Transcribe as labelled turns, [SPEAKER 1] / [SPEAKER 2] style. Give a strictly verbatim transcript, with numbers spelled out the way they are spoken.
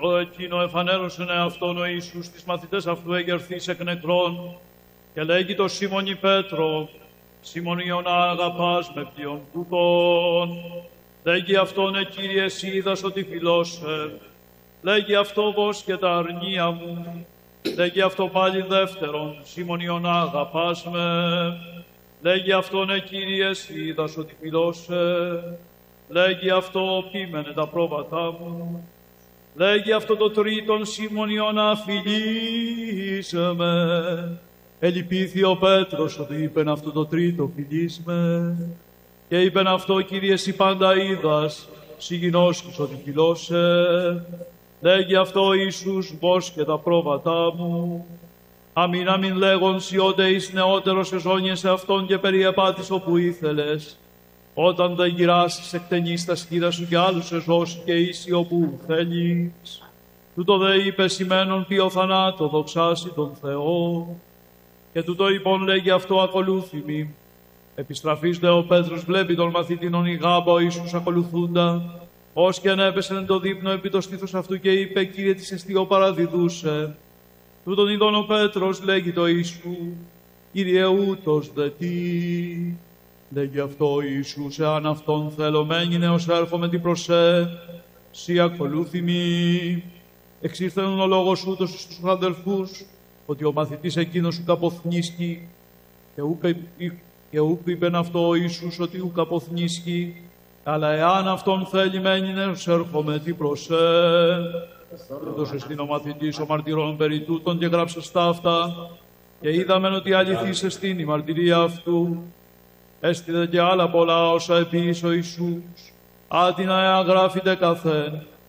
[SPEAKER 1] Ο εκείνο εφανέρωσεν εαυτόν ο Ιησούς τις μαθητές αυτού εγερθείς εκ νεκρών και λέγει το Σίμωνι Πέτρο, Σίμων Ιωνά αγαπάς με ποιον τούτον. Λέγει αυτόν ε Κύριε εσύ είδας ότι φιλώσε. Λέγει αυτό βος και τα αρνία μου. Λέγει αυτό πάλι δεύτερον, Σίμων Ιωνά αγαπάς με. Λέγει αυτόν ε Κύριε εσύ είδας ότι φιλώσε. Λέγει αυτό πείμενε τα πρόβατά μου. Λέγει αυτό το τρίτον, Σίμων Ιωνά φιλήσε με. Ελυπήθη ο Πέτρος ότι είπεν αυτό το τρίτο φιλείς με. Και είπεν αυτό, Κύριε εσύ πάντα είδας, συγγινώσκεις ότι φιλώσε. Λέγει αυτό ο Ιησούς, βος και τα πρόβατά μου. Αμήν αμήν λέγον σιότε εις νεότερος εζώνιεσαι αυτόν και περιεπάτης όπου ήθελες. Όταν δεν γυράσεις εκτενείς τα σκύρα σου και άλλους εζώσει και ίσοι όπου θέλεις. Τούτο δε είπε σημαίνον ποιο θανάτο δοξάσει τον Θεό. Και τούτο λοιπόν λέγει αυτό ακολούθημη. Επιστραφής δε ο Πέτρος βλέπει τον μαθητήνον η γάμπα ο Ιησούς ακολουθούντα, ως και ανέπεσεν το δείπνο επί το στήθος αυτού και είπε, Κύριε της εστίω παραδιδούσε. Τούτον ειδών ο Πέτρος λέγει το Ιησού, Κύριε ούτως δε τι. Λέγει αυτό ο Ιησούς, εάν αυτόν θέλω μένει ως έρχομαι την προσέ, σοι ακολούθημη. Εξήρθεν ο λόγος ούτως στους αδελφούς, ότι ο μαθητής εκείνος σου καποθνίσκει, και ούπε, και ούπε είπεν αυτό ο Ιησούς ότι ου καποθνίσκει, αλλά εάν αυτόν θέλει μένει ως έρχομαι την προσέ. Έδωσε στην ο μαθητής ο μαρτυρών περί τούτων και γράψε στα αυτά, και είδαμεν ότι αληθής εστίν η μαρτυρία αυτού. Έστειλε και άλλα πολλά όσα επίησε ο Ιησούς, άτινα εάν γράφητε καθέν,